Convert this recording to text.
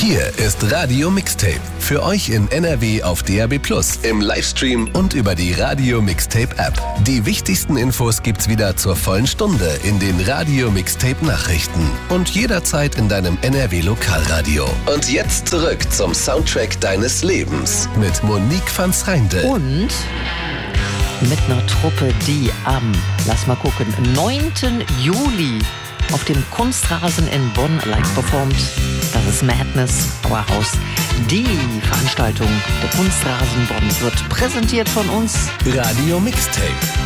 Hier ist Radio Mixtape. Für euch in NRW auf DAB+, im Livestream und über die Radio Mixtape App. Die wichtigsten Infos gibt's wieder zur vollen Stunde in den Radio Mixtape Nachrichten und jederzeit in deinem NRW Lokalradio. Und jetzt zurück zum Soundtrack deines Lebens mit Monique van S'Reindl. Und mit einer Truppe, die am, lass mal gucken, 9. Juli auf dem Kunstrasen in Bonn live performt. Das ist Madness, Our House. Die Veranstaltung der Kunstrasen Bonn wird präsentiert von uns. Radio Mixtape.